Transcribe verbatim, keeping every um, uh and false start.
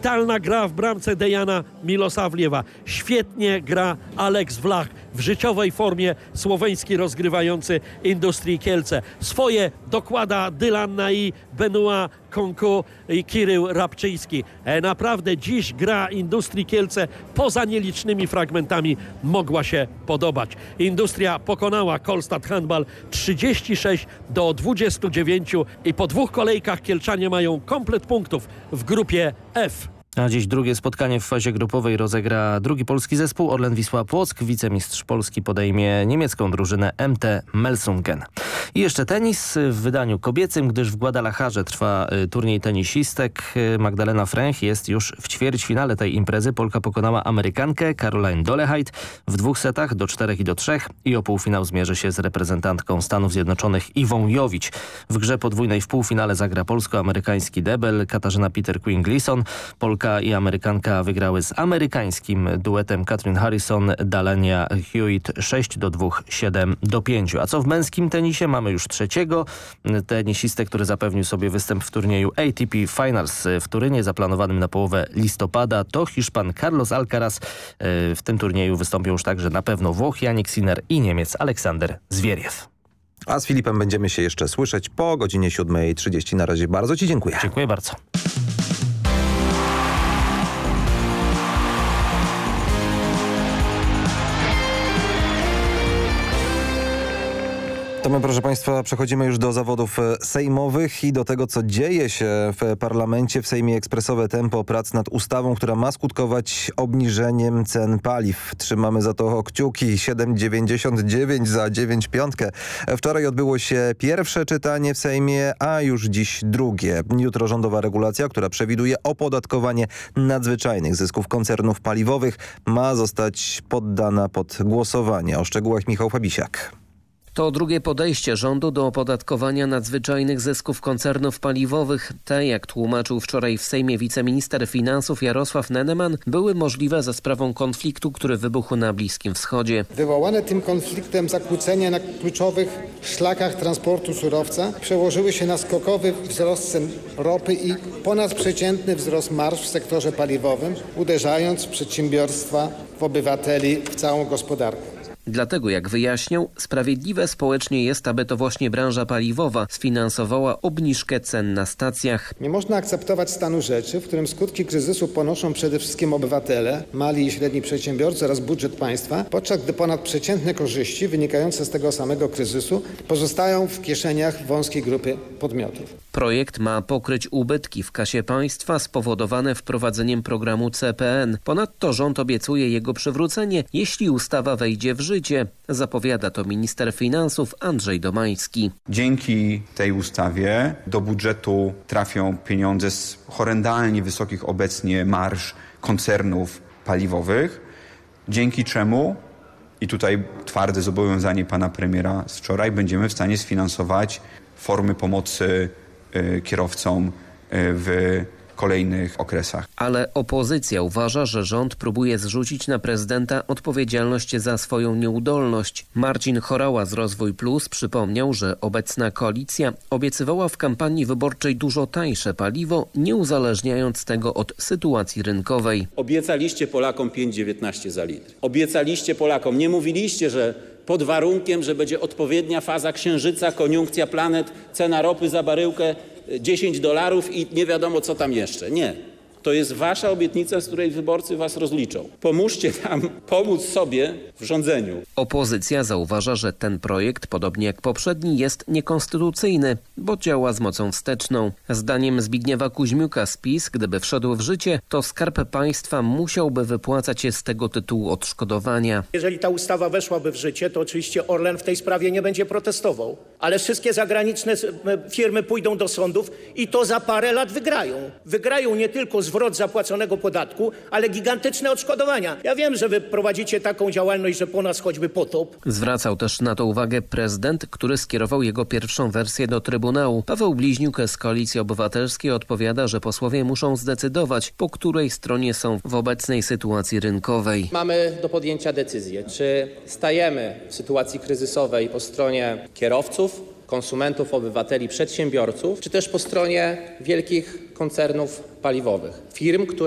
Kapitalna gra w bramce Dejana Milosavljewa. Świetnie gra Alex Vlach, w życiowej formie słoweński rozgrywający Industrię Kielce. Swoje dokłada Dylan Nai, Benoit Konku i Kirył Rabczyński. E, naprawdę dziś gra Industrii Kielce poza nielicznymi fragmentami mogła się podobać. Industria pokonała Kolstad Handball trzydzieści sześć do dwudziestu dziewięciu i po dwóch kolejkach Kielczanie mają komplet punktów w grupie F. A dziś drugie spotkanie w fazie grupowej rozegra drugi polski zespół Orlen Wisła Płock. Wicemistrz Polski podejmie niemiecką drużynę M T Melsungen. I jeszcze tenis w wydaniu kobiecym, gdyż w Guadalajarze trwa turniej tenisistek. Magdalena Fręch jest już w ćwierćfinale tej imprezy. Polka pokonała Amerykankę Caroline Dolehide w dwóch setach do czterech i do trzech i o półfinał zmierzy się z reprezentantką Stanów Zjednoczonych Iwą Jowicz. W grze podwójnej w półfinale zagra polsko-amerykański debel Katarzyna Peter-Quinn-Gleason. Polka i Amerykanka wygrały z amerykańskim duetem Katrin Harrison, Dalenia Hewitt sześć do dwóch, siedem do pięciu. A co w męskim tenisie? Mamy już trzeciego tenisistę, który zapewnił sobie występ w turnieju A T P Finals w Turynie, zaplanowanym na połowę listopada. To Hiszpan Carlos Alcaraz. W tym turnieju wystąpią już także na pewno Włoch Jannik Sinner i Niemiec Aleksander Zwieriew. A z Filipem będziemy się jeszcze słyszeć po godzinie siódmej trzydzieści. Na razie bardzo Ci dziękuję. Dziękuję bardzo. To my, proszę Państwa, przechodzimy już do zawodów sejmowych i do tego, co dzieje się w parlamencie. W Sejmie ekspresowe tempo prac nad ustawą, która ma skutkować obniżeniem cen paliw. Trzymamy za to kciuki. siedem dziewięćdziesiąt dziewięć za dziewięć piątkę. Wczoraj odbyło się pierwsze czytanie w Sejmie, a już dziś drugie. Jutro rządowa regulacja, która przewiduje opodatkowanie nadzwyczajnych zysków koncernów paliwowych, ma zostać poddana pod głosowanie. O szczegółach Michał Fabisiak. To drugie podejście rządu do opodatkowania nadzwyczajnych zysków koncernów paliwowych. Te, jak tłumaczył wczoraj w Sejmie wiceminister finansów Jarosław Neneman, były możliwe za sprawą konfliktu, który wybuchł na Bliskim Wschodzie. Wywołane tym konfliktem zakłócenia na kluczowych szlakach transportu surowca przełożyły się na skokowy wzrost cen ropy i ponadprzeciętny wzrost marż w sektorze paliwowym, uderzając w przedsiębiorstwa, w obywateli, w całą gospodarkę. Dlatego, jak wyjaśniał, sprawiedliwe społecznie jest, aby to właśnie branża paliwowa sfinansowała obniżkę cen na stacjach. Nie można akceptować stanu rzeczy, w którym skutki kryzysu ponoszą przede wszystkim obywatele, mali i średni przedsiębiorcy oraz budżet państwa, podczas gdy ponadprzeciętne korzyści wynikające z tego samego kryzysu pozostają w kieszeniach wąskiej grupy podmiotów. Projekt ma pokryć ubytki w kasie państwa spowodowane wprowadzeniem programu C P N. Ponadto rząd obiecuje jego przywrócenie, jeśli ustawa wejdzie w życie. Zapowiada to minister finansów Andrzej Domański. Dzięki tej ustawie do budżetu trafią pieniądze z horrendalnie wysokich obecnie marż koncernów paliwowych, dzięki czemu, i tutaj twarde zobowiązanie pana premiera z wczoraj, będziemy w stanie sfinansować formy pomocy y, kierowcom y, w kolejnych okresach. Ale opozycja uważa, że rząd próbuje zrzucić na prezydenta odpowiedzialność za swoją nieudolność. Marcin Chorała z Rozwój Plus przypomniał, że obecna koalicja obiecywała w kampanii wyborczej dużo tańsze paliwo, nie uzależniając tego od sytuacji rynkowej. Obiecaliście Polakom pięć dziewiętnaście za litr. Obiecaliście Polakom, nie mówiliście, że pod warunkiem, że będzie odpowiednia faza księżyca, koniunkcja planet, cena ropy za baryłkę dziesięć dolarów i nie wiadomo co tam jeszcze. Nie. To jest wasza obietnica, z której wyborcy was rozliczą. Pomóżcie nam pomóc sobie w rządzeniu. Opozycja zauważa, że ten projekt, podobnie jak poprzedni, jest niekonstytucyjny, bo działa z mocą wsteczną. Zdaniem Zbigniewa Kuźmiuka z PiS, gdyby wszedł w życie, to Skarb Państwa musiałby wypłacać z tego tytułu odszkodowania. Jeżeli ta ustawa weszłaby w życie, to oczywiście Orlen w tej sprawie nie będzie protestował. Ale wszystkie zagraniczne firmy pójdą do sądów i to za parę lat wygrają. Wygrają nie tylko zwrot zapłaconego podatku, ale gigantyczne odszkodowania. Ja wiem, że wy prowadzicie taką działalność, że po nas choćby potop. Zwracał też na to uwagę prezydent, który skierował jego pierwszą wersję do Trybunału. Paweł Bliźniuk z Koalicji Obywatelskiej odpowiada, że posłowie muszą zdecydować, po której stronie są w obecnej sytuacji rynkowej. Mamy do podjęcia decyzję, czy stajemy w sytuacji kryzysowej po stronie kierowców, konsumentów, obywateli, przedsiębiorców, czy też po stronie wielkich koncernów paliwowych, firm, które